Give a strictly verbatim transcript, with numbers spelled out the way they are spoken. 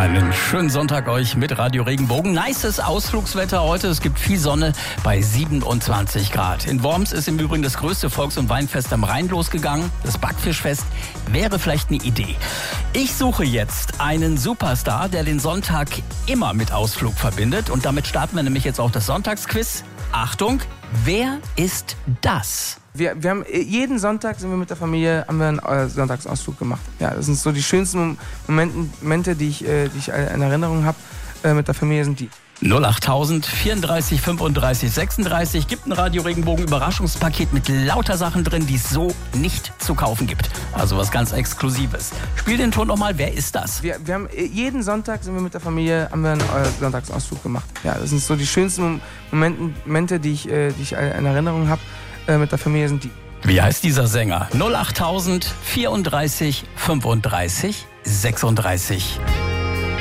Einen schönen Sonntag euch mit Radio Regenbogen. Nices Ausflugswetter heute. Es gibt viel Sonne bei siebenundzwanzig Grad. In Worms ist im Übrigen das größte Volks- und Weinfest am Rhein losgegangen. Das Backfischfest wäre vielleicht eine Idee. Ich suche jetzt einen Superstar, der den Sonntag immer mit Ausflug verbindet. Und damit starten wir nämlich jetzt auch das Sonntagsquiz. Achtung, wer ist das? Wir, wir haben jeden Sonntag sind wir mit der Familie haben wir einen äh, Sonntagsausflug gemacht. Ja, das sind so die schönsten Momenten, Momente, die ich, äh, die ich in Erinnerung habe äh, mit der Familie, sind die. null achttausend vierunddreißig fünfunddreißig sechsunddreißig gibt ein Radio Regenbogen Überraschungspaket mit lauter Sachen drin, die es so nicht zu kaufen gibt. Also was ganz Exklusives. Spiel den Ton nochmal, wer ist das? Wir, wir haben jeden Sonntag sind wir mit der Familie haben wir einen äh, Sonntagsausflug gemacht. Ja, das sind so die schönsten Momenten, Momente, die ich, äh, die ich in Erinnerung habe äh, mit der Familie, sind die. Wie heißt dieser Sänger? null achttausend vierunddreißig fünfunddreißig sechsunddreißig.